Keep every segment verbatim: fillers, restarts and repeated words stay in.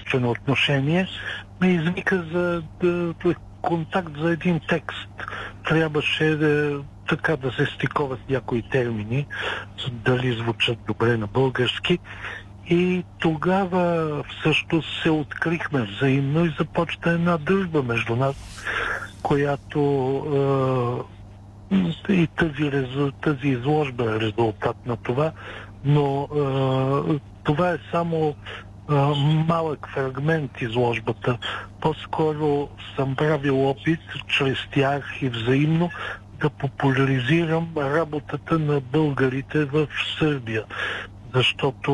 дружествено отношение, ме извика за да, да, контакт за един текст. Трябваше да, така да се стиковат някои термини, дали звучат добре на български. И тогава всъщност се открихме взаимно и започна една дружба между нас, която е, и тази, тази изложба е резултат на това, но е, това е само е, малък фрагмент изложбата. По-скоро съм правил опит чрез тях и взаимно да популяризирам работата на българите в Сърбия. Защото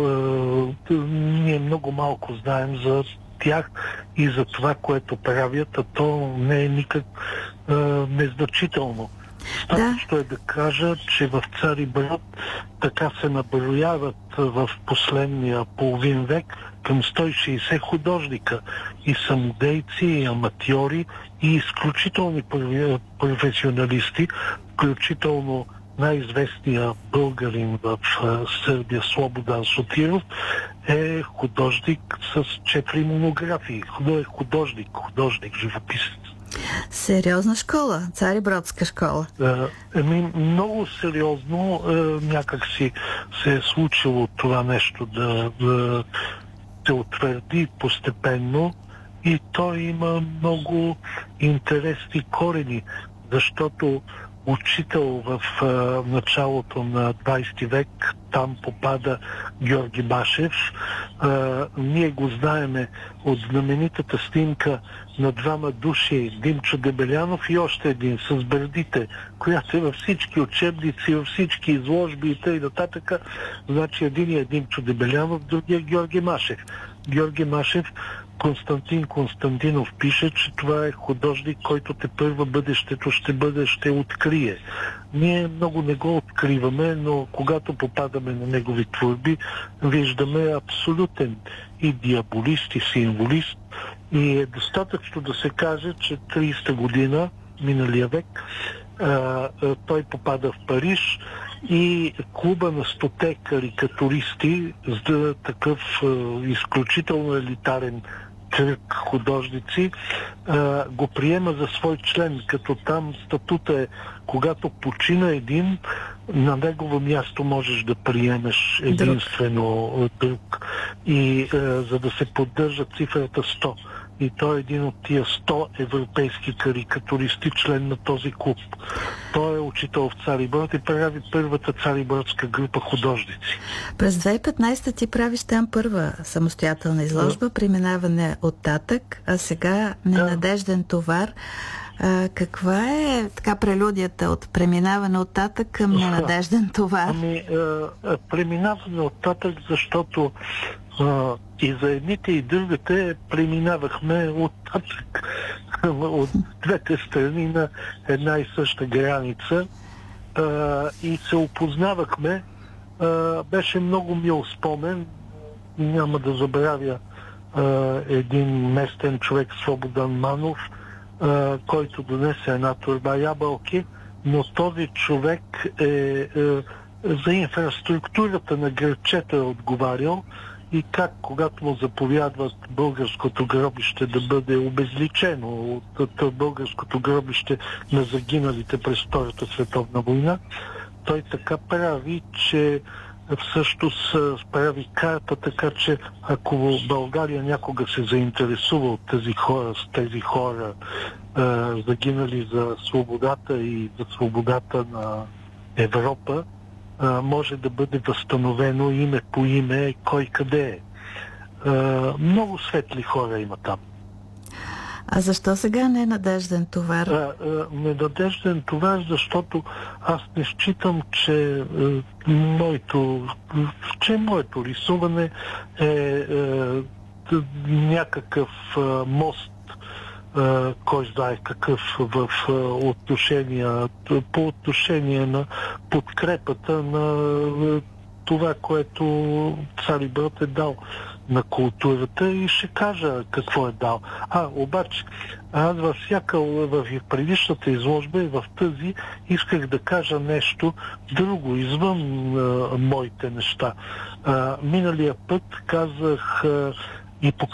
е, ние много малко знаем за тях и за това, което правят, а то не е никак е, незначително. Достатъчно е да кажа, че в Цариброд така се наброяват в последния половин век към сто и шейсет художника и самодейци, и аматьори, и изключителни професионалисти, включително най-известният българин в Сърбия Слободан Сотиров е художник с четири монографии. Худо е художник, художник, живописец. Сериозна школа, Царибродска школа. Еми, много сериозно е, някак си се е случило това нещо да, да се утвърди постепенно и той има много интересни корени, защото учител в а, началото на двайсети век, там попада Георги Башев. А, ние го знаеме от знаменитата снимка на двама души, Димчо Дебелянов и още един с брадите, която е във всички учебници, във всички изложби и т.н. нататък. Значи един е Димчо Дебелянов, другия е Георги Машев. Георги Машев, Константин Константинов пише, че това е художник, който те първа бъдещето ще бъде, ще открие. Ние много не го откриваме, но когато попадаме на негови творби, виждаме абсолютен и диаболист, и символист. И е достатъчно да се каже, че трийсета година, миналия век, а, а, той попада в Париж и клуба на стоте карикатуристи, за такъв а, изключително елитарен кръг художници, а, го приема за свой член, като там статута е, когато почина един, на негово място можеш да приемеш единствено друг. И а, за да се поддържа цифрата сто. И той е един от тия сто европейски карикатуристи, член на този клуб. Той е учител в Цариброд и прави първата царибродска група художници. През две хиляди и петнайсета ти правиш там първа самостоятелна изложба, да. Преминаване от Татък, а сега Ненадежден товар. А, каква е така прелюдията от преминаване от Татък към Ненадежден товар? Ами, а, преминаване от Татък, защото а, и за едните и другите преминавахме от Татък, от двете страни на една и съща граница а, и се опознавахме. А, беше много мил спомен. Няма да забравя а, един местен човек, Слободан Манов, а, който донесе една торба ябълки, но този човек е, е за инфраструктурата на градчета е отговарял и как, когато му заповядват българското гробище да бъде обезличено от, от българското гробище на загиналите през Втората световна война, той така прави, че всъщност прави карта, така че ако България някога се заинтересува от тези хора, с тези хора е, загинали за свободата и за свободата на Европа, е, може да бъде възстановено име по име кой къде е. е. Много светли хора има там. А защо сега Ненадежден товар? А, а, ненадежден товар, защото аз не считам, че а, моето, че моето рисуване е, е някакъв а, мост, а, кой знае какъв в а, отношения, по отношение на подкрепата на а, това, което Цариброд е дал на културата и ще кажа какво е дал. А, обаче, аз във всяка, в предишната изложба и в тази исках да кажа нещо друго, извън а, моите неща. А, миналия път казах а, и показах